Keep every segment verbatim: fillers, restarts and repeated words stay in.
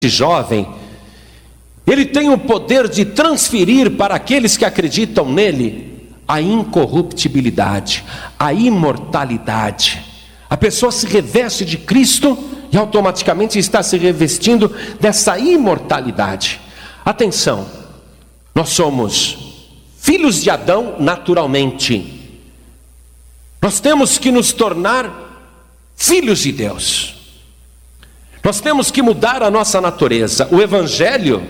jovem, ele tem o poder de transferir para aqueles que acreditam nele a incorruptibilidade, a imortalidade. A pessoa se reveste de Cristo e automaticamente está se revestindo dessa imortalidade. Atenção, nós somos filhos de Adão naturalmente. Nós temos que nos tornar filhos de Deus. Nós temos que mudar a nossa natureza. O Evangelho,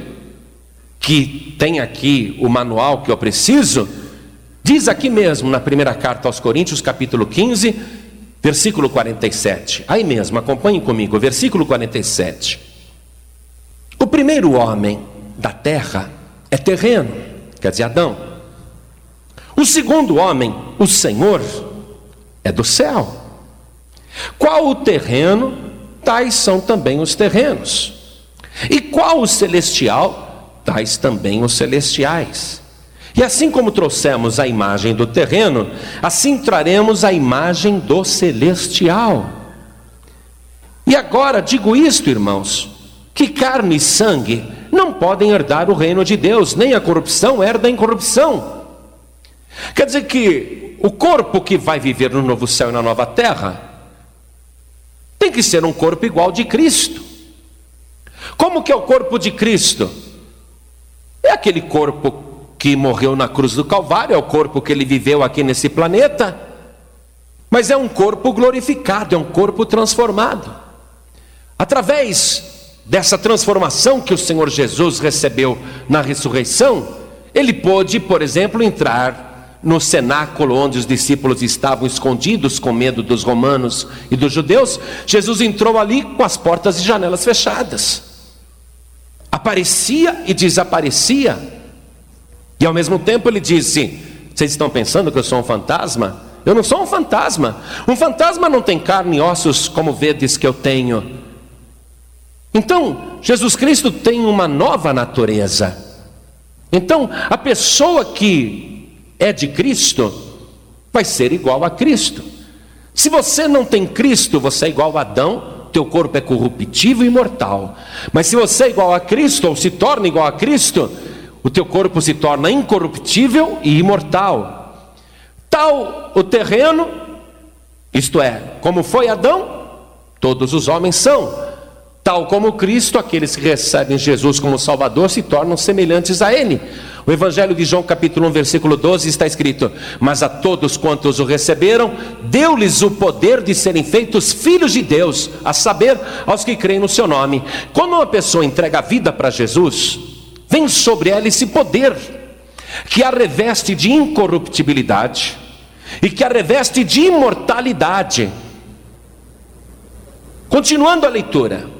que tem aqui o manual que eu preciso, diz aqui mesmo na primeira carta aos Coríntios, capítulo quinze, versículo quarenta e sete. Aí mesmo, acompanhem comigo, versículo quarenta e sete. O primeiro homem da terra é terreno, quer dizer, Adão. O segundo homem, o Senhor, é do céu. Qual o terreno, tais são também os terrenos. E qual o celestial, tais também os celestiais. E assim como trouxemos a imagem do terreno, assim traremos a imagem do celestial. E agora digo isto, irmãos, que carne e sangue não podem herdar o reino de Deus, nem a corrupção herda a incorrupção. Quer dizer que o corpo que vai viver no novo céu e na nova terra tem que ser um corpo igual de Cristo. Como que é o corpo de Cristo? É aquele corpo que morreu na cruz do Calvário, é o corpo que ele viveu aqui nesse planeta, mas é um corpo glorificado, é um corpo transformado. Através dessa transformação que o Senhor Jesus recebeu na ressurreição, ele pôde, por exemplo, entrar no cenáculo onde os discípulos estavam escondidos com medo dos romanos e dos judeus. Jesus entrou ali com as portas e janelas fechadas, aparecia e desaparecia, e ao mesmo tempo ele disse: vocês estão pensando que eu sou um fantasma? Eu não sou um fantasma. Um fantasma não tem carne e ossos como vedes que eu tenho. Então Jesus Cristo tem uma nova natureza. Então a pessoa que é de Cristo vai ser igual a Cristo. Se você não tem Cristo, você é igual a Adão, teu corpo é corruptível e mortal. Mas se você é igual a Cristo, ou se torna igual a Cristo, o teu corpo se torna incorruptível e imortal. Tal o terreno, isto é, como foi Adão, todos os homens são. Tal como Cristo, aqueles que recebem Jesus como Salvador se tornam semelhantes a Ele. O Evangelho de João capítulo um, versículo doze está escrito: mas a todos quantos o receberam, deu-lhes o poder de serem feitos filhos de Deus, a saber, aos que creem no seu nome. Quando uma pessoa entrega a vida para Jesus, vem sobre ela esse poder, que a reveste de incorruptibilidade, e que a reveste de imortalidade. Continuando a leitura: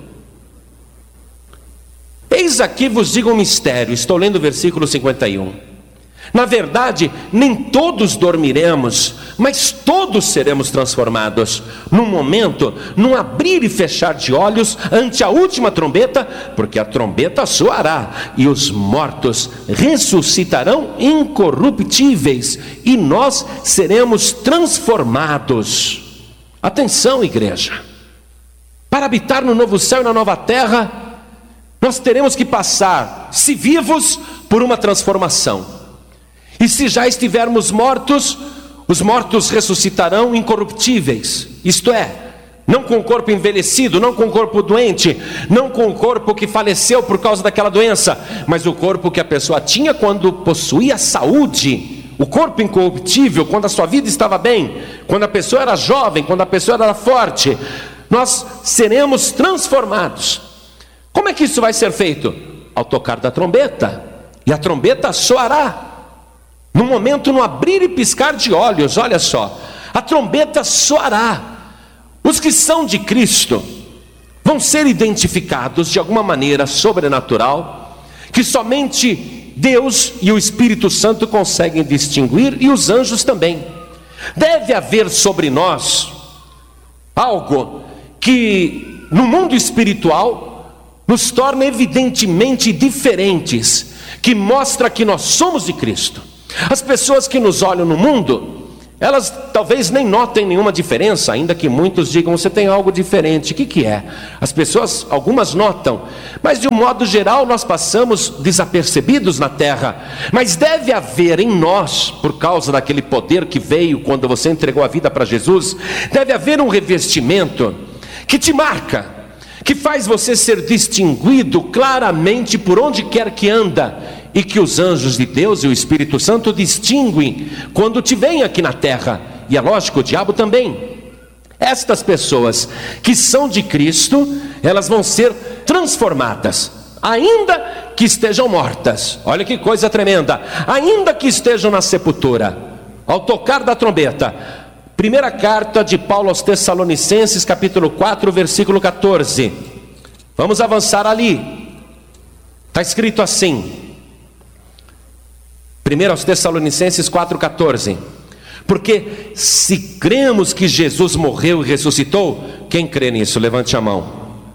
eis aqui vos digo um mistério. Estou lendo o versículo cinquenta e um. Na verdade, nem todos dormiremos, mas todos seremos transformados, num momento, num abrir e fechar de olhos, ante a última trombeta, porque a trombeta soará, e os mortos ressuscitarão incorruptíveis, e nós seremos transformados. Atenção, igreja, para habitar no novo céu e na nova terra, nós teremos que passar, se vivos, por uma transformação. E se já estivermos mortos, os mortos ressuscitarão incorruptíveis. Isto é, não com o corpo envelhecido, não com o corpo doente, não com o corpo que faleceu por causa daquela doença, mas o corpo que a pessoa tinha quando possuía saúde. O corpo incorruptível, quando a sua vida estava bem, quando a pessoa era jovem, quando a pessoa era forte. Nós seremos transformados. Como é que isso vai ser feito? Ao tocar da trombeta, e a trombeta soará, no momento, no abrir e piscar de olhos. Olha só, a trombeta soará. Os que são de Cristo vão ser identificados de alguma maneira sobrenatural, que somente Deus e o Espírito Santo conseguem distinguir, e os anjos também. Deve haver sobre nós algo que no mundo espiritual nos torna evidentemente diferentes, que mostra que nós somos de Cristo. As pessoas que nos olham no mundo, Elas talvez nem notem nenhuma diferença, ainda que muitos digam, você tem algo diferente. O que que é? As pessoas, algumas notam, mas de um modo geral nós passamos desapercebidos na terra. Mas deve haver em nós, por causa daquele poder que veio quando você entregou a vida para Jesus, deve haver um revestimento que te marca, que faz você ser distinguido claramente por onde quer que anda, e que os anjos de Deus e o Espírito Santo distinguem quando te veem aqui na terra, e é lógico, o diabo também. Estas pessoas que são de Cristo, elas vão ser transformadas, ainda que estejam mortas. Olha que coisa tremenda, ainda que estejam na sepultura, ao tocar da trombeta. Primeira carta de Paulo aos Tessalonicenses, capítulo quatro, versículo catorze. Vamos avançar ali. Está escrito assim, primeiro aos Tessalonicenses quatro, catorze. Porque se cremos que Jesus morreu e ressuscitou, quem crê nisso? Levante a mão.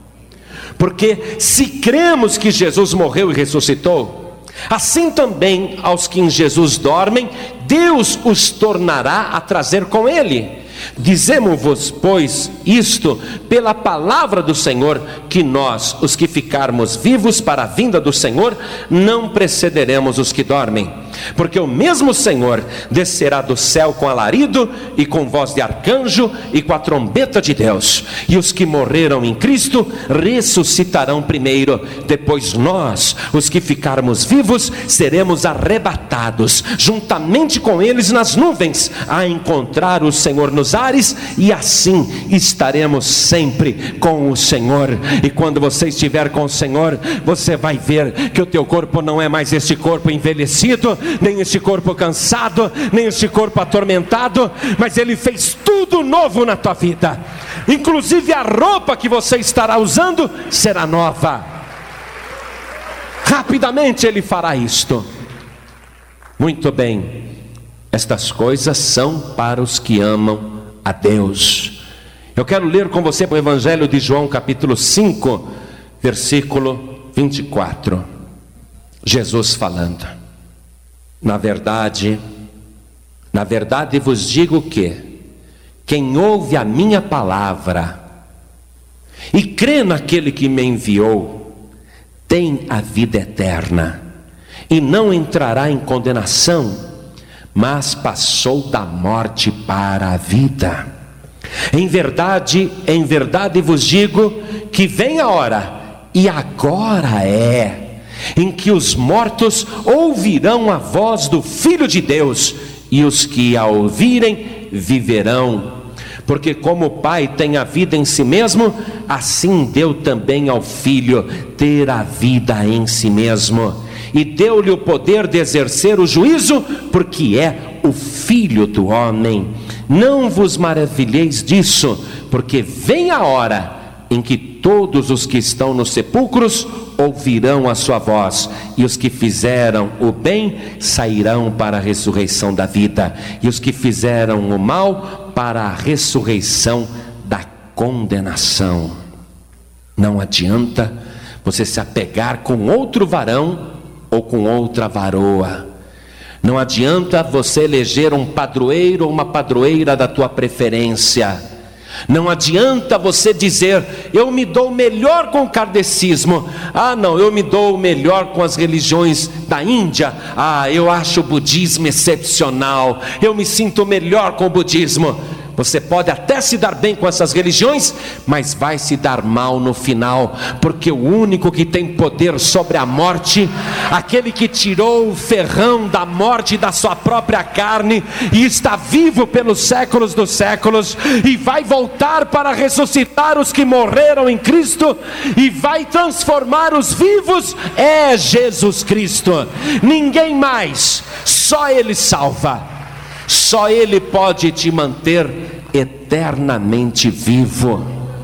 Porque se cremos que Jesus morreu e ressuscitou, assim também aos que em Jesus dormem, Deus os tornará a trazer com ele. Dizemos-vos, pois, isto pela palavra do Senhor, que nós, os que ficarmos vivos para a vinda do Senhor, não precederemos os que dormem. Porque o mesmo Senhor descerá do céu com alarido, e com voz de arcanjo, e com a trombeta de Deus. E os que morreram em Cristo ressuscitarão primeiro. Depois nós, os que ficarmos vivos, seremos arrebatados juntamente com eles nas nuvens, a encontrar o Senhor nos ares, e assim estaremos sempre com o Senhor. E quando você estiver com o Senhor, você vai ver que o teu corpo não é mais este corpo envelhecido, nem este corpo cansado, nem este corpo atormentado, mas Ele fez tudo novo na tua vida. Inclusive a roupa que você estará usando será nova. Rapidamente Ele fará isto. Muito bem, estas coisas são para os que amam a Deus. Eu quero ler com você o Evangelho de João, capítulo cinco, versículo vinte e quatro. Jesus falando: Na verdade, na verdade vos digo que quem ouve a minha palavra e crê naquele que me enviou, tem a vida eterna, e não entrará em condenação, mas passou da morte para a vida. Em verdade, em verdade vos digo que vem a hora, e agora é, em que os mortos ouvirão a voz do Filho de Deus, e os que a ouvirem viverão. Porque como o Pai tem a vida em si mesmo, assim deu também ao Filho ter a vida em si mesmo, e deu-lhe o poder de exercer o juízo, porque é o Filho do homem. Não vos maravilheis disso, porque vem a hora em que todos os que estão nos sepulcros ouvirão a sua voz, e os que fizeram o bem sairão para a ressurreição da vida, e os que fizeram o mal para a ressurreição da condenação. Não adianta você se apegar com outro varão ou com outra varoa. Não adianta você eleger um padroeiro ou uma padroeira da tua preferência. Não adianta você dizer, eu me dou melhor com o kardecismo. Ah não, eu me dou melhor com as religiões da Índia. Ah, eu acho o budismo excepcional, eu me sinto melhor com o budismo. Você pode até se dar bem com essas religiões, mas vai se dar mal no final, porque o único que tem poder sobre a morte, aquele que tirou o ferrão da morte da sua própria carne, e está vivo pelos séculos dos séculos, e vai voltar para ressuscitar os que morreram em Cristo, e vai transformar os vivos, é Jesus Cristo. Ninguém mais, só Ele salva. Só Ele pode te manter eternamente vivo.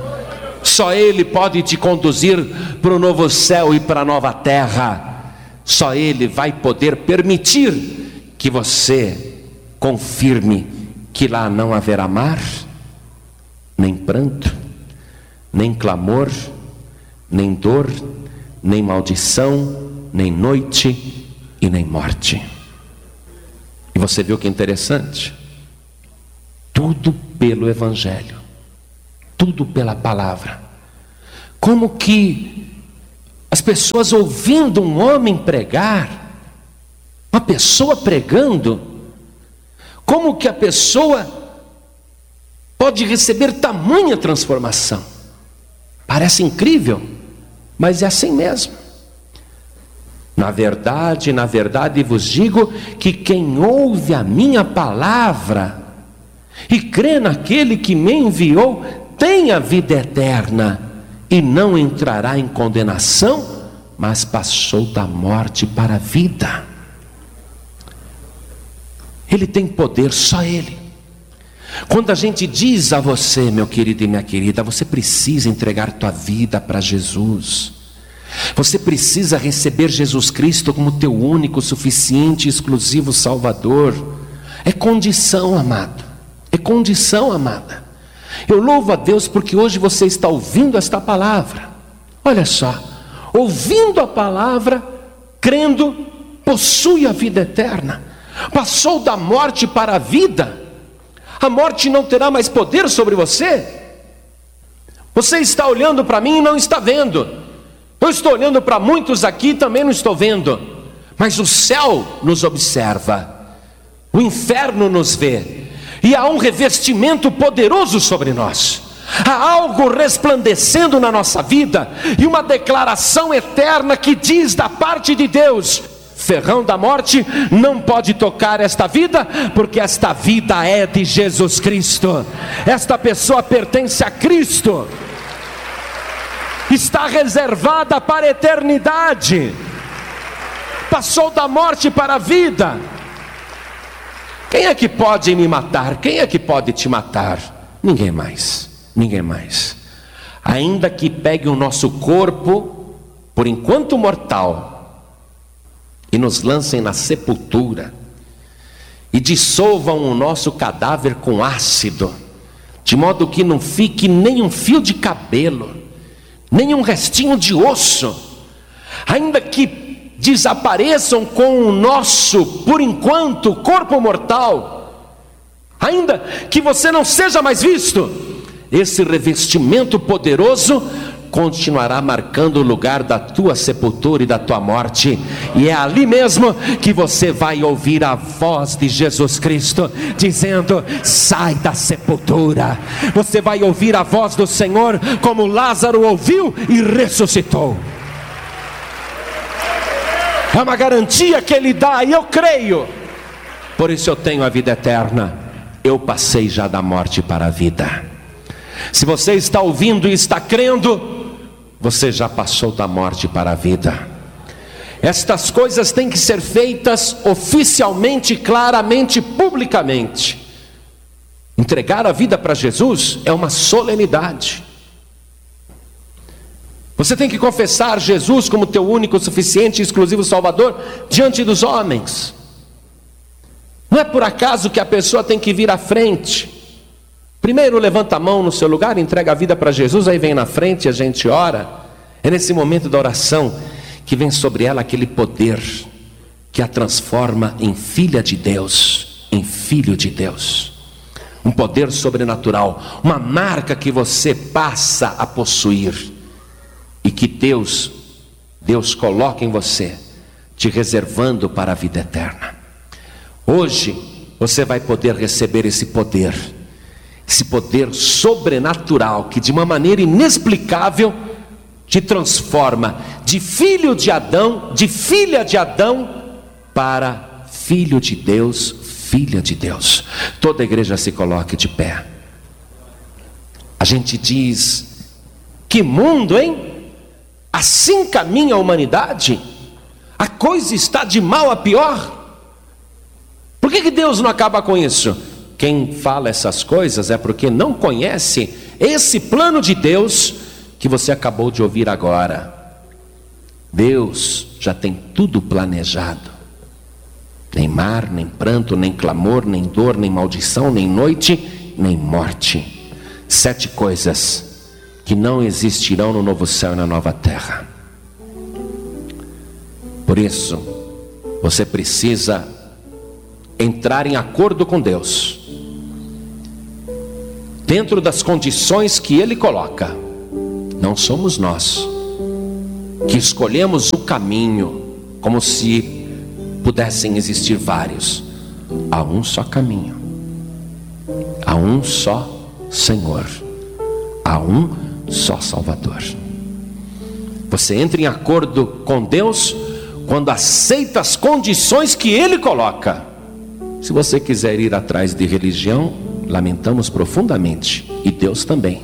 Só Ele pode te conduzir para o novo céu e para a nova terra. Só Ele vai poder permitir que você confirme que lá não haverá mar, nem pranto, nem clamor, nem dor, nem maldição, nem noite e nem morte. E você viu que interessante? Tudo pelo Evangelho, tudo pela palavra. Como que as pessoas ouvindo um homem pregar, uma pessoa pregando, como que a pessoa pode receber tamanha transformação? Parece incrível, mas é assim mesmo. Na verdade, na verdade vos digo que quem ouve a minha palavra e crê naquele que me enviou, tem a vida eterna e não entrará em condenação, mas passou da morte para a vida. Ele tem poder, só Ele. Quando a gente diz a você, meu querido e minha querida, você precisa entregar tua vida para Jesus. Você precisa receber Jesus Cristo como teu único, suficiente e exclusivo Salvador. É condição, amado. É condição, amada. Eu louvo a Deus porque hoje você está ouvindo esta palavra. Olha só, ouvindo a palavra, crendo, possui a vida eterna. Passou da morte para a vida. A morte não terá mais poder sobre você. Você está olhando para mim e não está vendo. Eu estou olhando para muitos aqui e também não estou vendo. Mas o céu nos observa. O inferno nos vê. E há um revestimento poderoso sobre nós. Há algo resplandecendo na nossa vida. E uma declaração eterna que diz da parte de Deus: ferrão da morte não pode tocar esta vida, porque esta vida é de Jesus Cristo. Esta pessoa pertence a Cristo. Está reservada para a eternidade. Passou da morte para a vida. Quem é que pode me matar? Quem é que pode te matar? Ninguém mais, ninguém mais. Ainda que pegue o nosso corpo, por enquanto mortal, e nos lancem na sepultura, e dissolvam o nosso cadáver com ácido, de modo que não fique nem um fio de cabelo, nem um restinho de osso, ainda que desapareçam com o nosso, por enquanto, corpo mortal, ainda que você não seja mais visto, esse revestimento poderoso continuará marcando o lugar da tua sepultura e da tua morte, e é ali mesmo que você vai ouvir a voz de Jesus Cristo dizendo: sai da sepultura. Você vai ouvir a voz do Senhor como Lázaro ouviu e ressuscitou. É uma garantia que Ele dá, e eu creio. Por isso eu tenho a vida eterna. Eu passei já da morte para a vida. Se você está ouvindo e está crendo, você já passou da morte para a vida. Estas coisas têm que ser feitas oficialmente, claramente, publicamente. Entregar a vida para Jesus é uma solenidade. Você tem que confessar Jesus como teu único, suficiente e exclusivo Salvador diante dos homens. Não é por acaso que a pessoa tem que vir à frente. Primeiro levanta a mão no seu lugar, entrega a vida para Jesus, aí vem na frente e a gente ora. É nesse momento da oração que vem sobre ela aquele poder que a transforma em filha de Deus, em filho de Deus. Um poder sobrenatural, uma marca que você passa a possuir. E que Deus, Deus coloca em você, te reservando para a vida eterna. Hoje, você vai poder receber esse poder, esse poder sobrenatural, que de uma maneira inexplicável, te transforma de filho de Adão, de filha de Adão, para filho de Deus, filha de Deus. Toda a igreja se coloque de pé. A gente diz: que mundo, hein? Assim caminha a humanidade? A coisa está de mal a pior. Por que que Deus não acaba com isso? Quem fala essas coisas é porque não conhece esse plano de Deus que você acabou de ouvir agora. Deus já tem tudo planejado. Nem mar, nem pranto, nem clamor, nem dor, nem maldição, nem noite, nem morte. Sete coisas que não existirão no novo céu e na nova terra. Por isso, você precisa entrar em acordo com Deus dentro das condições que Ele coloca. Não somos nós que escolhemos o caminho, como se pudessem existir vários. Há um só caminho, há um só Senhor, há um só Salvador. Você entra em acordo com Deus quando aceita as condições que Ele coloca. Se você quiser ir atrás de religião, lamentamos profundamente, e Deus também.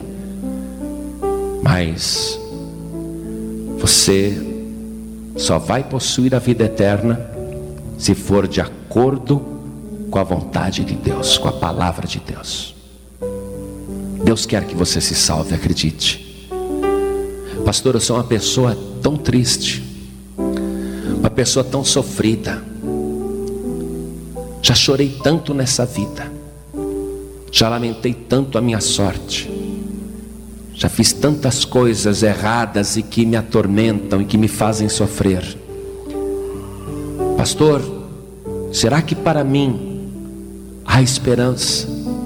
Mas você só vai possuir a vida eterna se for de acordo com a vontade de Deus, com a palavra de Deus. Deus quer que você se salve, acredite. Pastor, eu sou uma pessoa tão triste, uma pessoa tão sofrida, já chorei tanto nessa vida, já lamentei tanto a minha sorte, já fiz tantas coisas erradas e que me atormentam e que me fazem sofrer. Pastor, será que para mim há esperança?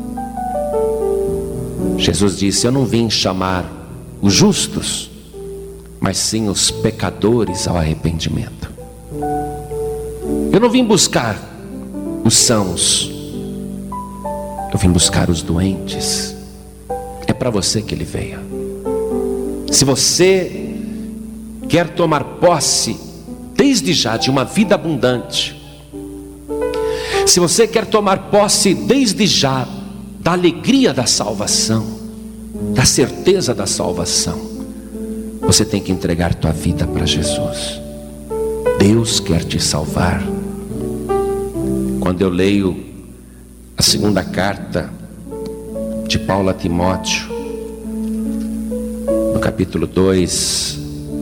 Jesus disse: eu não vim chamar os justos, mas sim os pecadores ao arrependimento. Eu não vim buscar os sãos, eu vim buscar os doentes. É para você que Ele veio. Se você quer tomar posse desde já de uma vida abundante, se você quer tomar posse desde já da alegria da salvação, da certeza da salvação, você tem que entregar tua vida para Jesus. Deus quer te salvar. Quando eu leio a segunda carta de Paulo a Timóteo, no capítulo dois,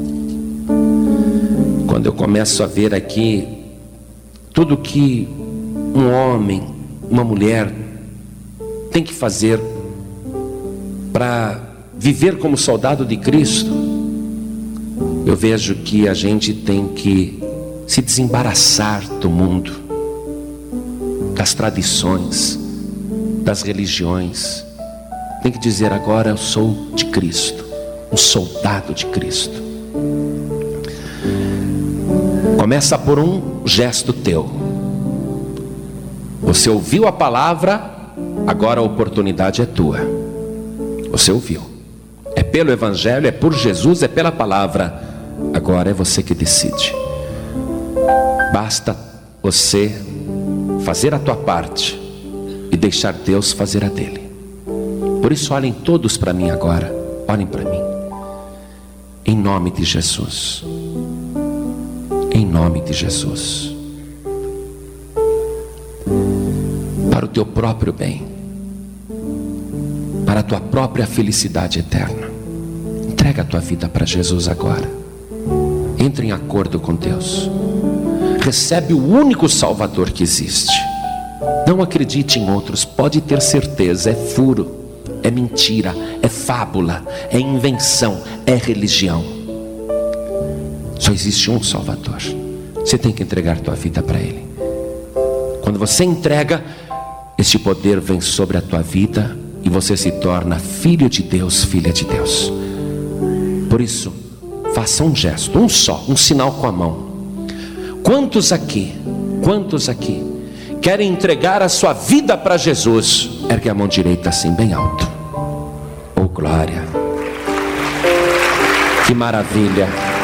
quando eu começo a ver aqui tudo que um homem, uma mulher tem que fazer para viver como soldado de Cristo, eu vejo que a gente tem que se desembaraçar do mundo, das tradições, das religiões. Tem que dizer: agora eu sou de Cristo, um soldado de Cristo. Começa por um gesto teu. Você ouviu a palavra, agora a oportunidade é tua. Você ouviu, é pelo Evangelho, é por Jesus, é pela palavra. Agora é você que decide. Basta você fazer a tua parte e deixar Deus fazer a dele. Por isso olhem todos para mim agora. Olhem para mim. Em nome de Jesus. Em nome de Jesus. Para o teu próprio bem, para a tua própria felicidade eterna, entrega a tua vida para Jesus agora. Entre em acordo com Deus. Recebe o único Salvador que existe. Não acredite em outros, pode ter certeza, é furo, é mentira, é fábula, é invenção, é religião. Só existe um Salvador. Você tem que entregar tua vida para Ele. Quando você entrega, este poder vem sobre a tua vida e você se torna filho de Deus, filha de Deus. Por isso, faça um gesto, um só, um sinal com a mão. Quantos aqui, quantos aqui querem entregar a sua vida para Jesus? Ergue a mão direita assim, bem alto. Oh, glória! Que maravilha!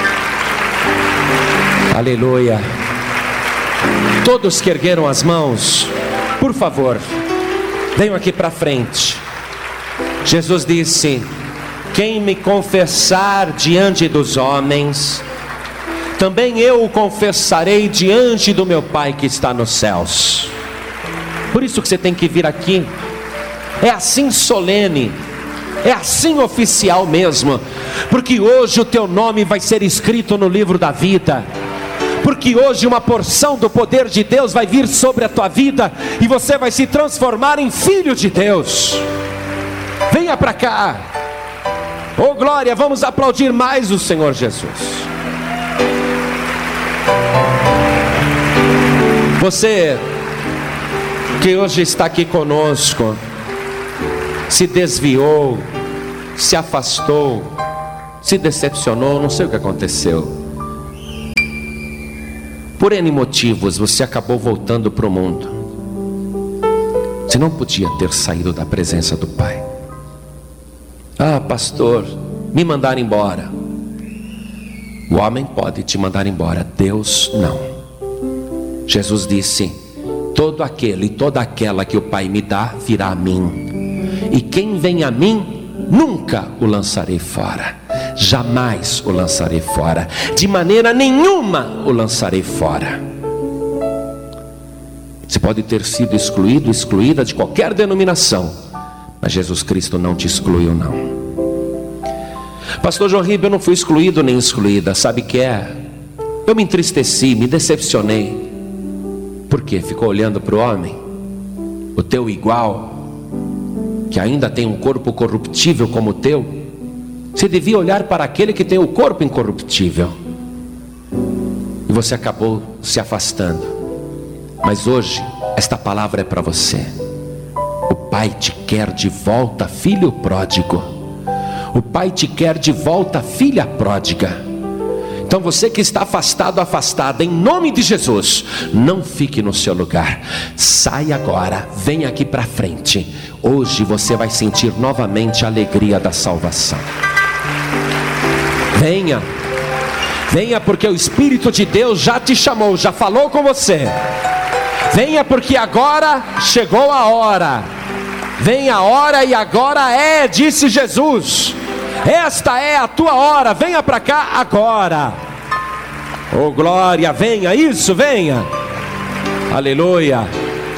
Aleluia! Todos que ergueram as mãos, por favor, venham aqui para frente. Jesus disse: quem me confessar diante dos homens, também eu o confessarei diante do meu Pai que está nos céus. Por isso que você tem que vir aqui. É assim solene, é assim oficial mesmo, porque hoje o teu nome vai ser escrito no livro da vida. Porque hoje uma porção do poder de Deus vai vir sobre a tua vida e você vai se transformar em filho de Deus. Venha para cá. Oh, glória! Vamos aplaudir mais o Senhor Jesus. Você que hoje está aqui conosco, se desviou, se afastou, se decepcionou, não sei o que aconteceu. Por N motivos você acabou voltando para o mundo. Você não podia ter saído da presença do Pai. Ah, pastor, me mandaram embora. O homem pode te mandar embora, Deus não. Jesus disse: todo aquele e toda aquela que o Pai me dá virá a mim, e quem vem a mim, nunca o lançarei fora. Jamais o lançarei fora, de maneira nenhuma o lançarei fora. Você pode ter sido excluído, excluída de qualquer denominação, mas Jesus Cristo não te excluiu não. Pastor João Ribeiro, eu não fui excluído nem excluída. Sabe o que é? Eu me entristeci, me decepcionei. Por quê? Ficou olhando para o homem, o teu igual, que ainda tem um corpo corruptível como o teu. Você devia olhar para aquele que tem o corpo incorruptível. E você acabou se afastando. Mas hoje, esta palavra é para você. O Pai te quer de volta, filho pródigo. O Pai te quer de volta, filha pródiga. Então você que está afastado, afastada, em nome de Jesus, não fique no seu lugar. Saia agora, venha aqui para frente. Hoje você vai sentir novamente a alegria da salvação. Venha, venha porque o Espírito de Deus já te chamou, já falou com você. Venha porque agora chegou a hora. Vem a hora e agora é, disse Jesus. Esta é a tua hora, venha para cá agora. Oh glória, venha, isso, venha. Aleluia.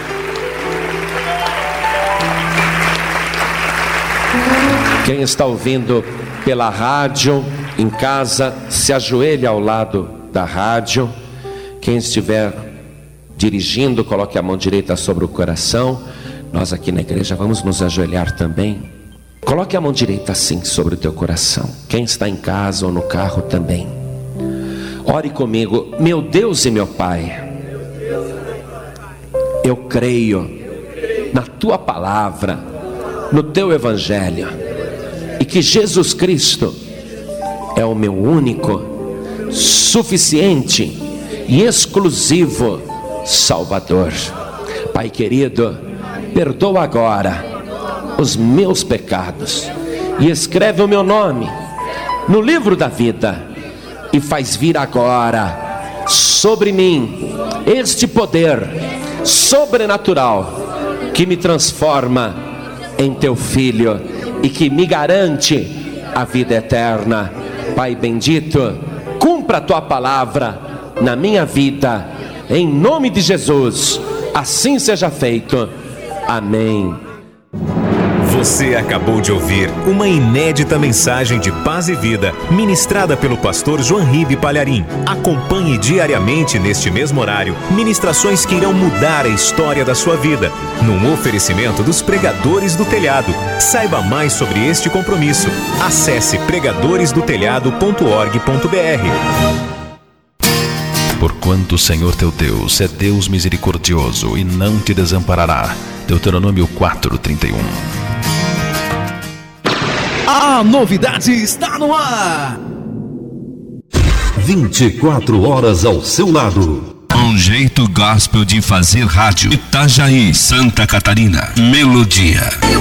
Quem está ouvindo pela rádio, em casa, se ajoelhe ao lado da rádio. Quem estiver dirigindo, coloque a mão direita sobre o coração. Nós aqui na igreja vamos nos ajoelhar também. Coloque a mão direita assim sobre o teu coração. Quem está em casa ou no carro também, ore comigo. Meu Deus e meu Pai, eu creio na tua palavra, no teu evangelho, e que Jesus Cristo é o meu único, suficiente e exclusivo Salvador. Pai querido, perdoa agora os meus pecados e escreve o meu nome no livro da vida e faz vir agora sobre mim este poder sobrenatural que me transforma em teu filho e que me garante a vida eterna. Pai bendito, cumpra a tua palavra na minha vida, em nome de Jesus, assim seja feito. Amém. Você acabou de ouvir uma inédita mensagem de paz e vida, ministrada pelo pastor João Ribe Palharim. Acompanhe diariamente neste mesmo horário, ministrações que irão mudar a história da sua vida, num oferecimento dos Pregadores do Telhado. Saiba mais sobre este compromisso. Acesse pregadores do telhado ponto org ponto br. Porquanto o Senhor teu Deus é Deus misericordioso e não te desamparará. Deuteronômio quatro, trinta e um. A novidade está no ar. vinte e quatro horas ao seu lado. Um jeito gospel de fazer rádio. Itajaí, Santa Catarina. Melodia.